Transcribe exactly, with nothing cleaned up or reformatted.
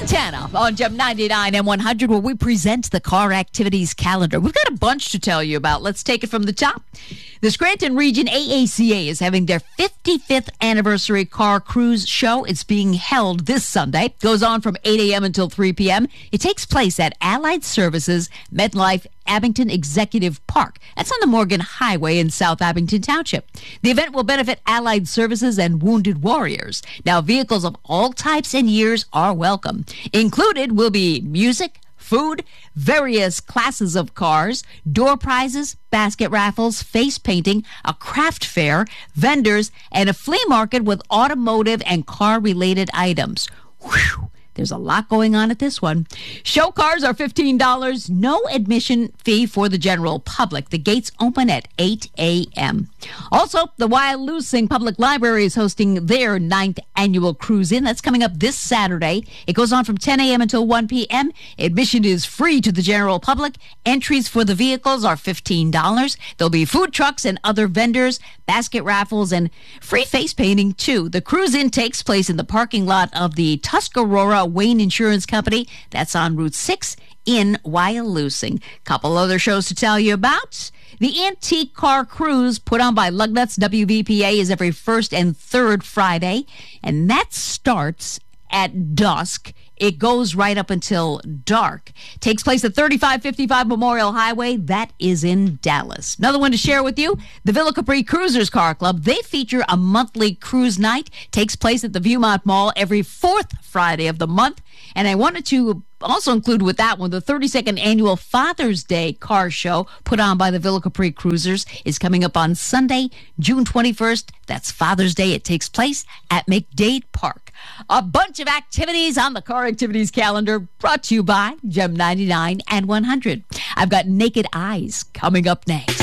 Montana on Gem ninety-nine and one hundred, where we present the car activities calendar. We've got a bunch to tell you about. Let's take it from the top. The Scranton Region A A C A is having their fifty-fifth anniversary car cruise show. It's being held this Sunday. Goes on from eight a.m. until three p.m. It takes place at Allied Services MetLife Abington Executive Park. That's on the Morgan Highway in South Abington Township. The event will benefit Allied Services and Wounded Warriors. Now, vehicles of all types and years are welcome. Included will be music, food, various classes of cars, door prizes, basket raffles, face painting, a craft fair, vendors, and a flea market with automotive and car-related items. Whew. There's a lot going on at this one. Show cars are fifteen dollars. No admission fee for the general public. The gates open at eight a.m. Also, the Wyalusing Public Library is hosting their ninth annual cruise-in. That's coming up this Saturday. It goes on from ten a.m. until one p.m. Admission is free to the general public. Entries for the vehicles are fifteen dollars. There'll be food trucks and other vendors, basket raffles, and free face painting, too. The cruise-in takes place in the parking lot of the Tuscarora Wayne Insurance Company. That's on Route six in Wyalusing. Couple other shows to tell you about. The Antique Car Cruise, put on by Lugnuts W V P A, is every first and third Friday, and that starts at dusk. It goes right up until dark. Takes place at thirty-five fifty-five Memorial Highway. That is in Dallas. Another one to share with you, the Villa Capri Cruisers Car Club. They feature a monthly cruise night. Takes place at the Viewmont Mall every fourth Friday of the month. And I wanted to also include with that one, the thirty-second annual Father's Day car show put on by the Villa Capri Cruisers is coming up on Sunday, June twenty-first. That's Father's Day. It takes place at McDade Park. A bunch of activities on the car activities calendar brought to you by Gem ninety-nine and one hundred. I've got Naked Eyes coming up next.